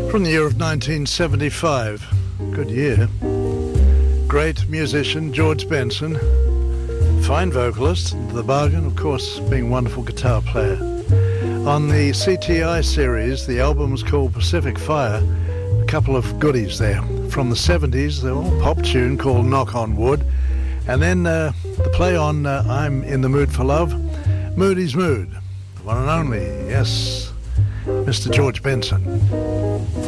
From the year of 1975. Good year. Great musician, George Benson. Fine vocalist, the bargain, of course, being a wonderful guitar player. On the CTI series, the album was called Pacific Fire. A couple of goodies there. From the 70s, the old pop tune called Knock on Wood. And then the play on I'm in the Mood for Love, Moody's Mood. The one and only, yes, Mr. George Benson.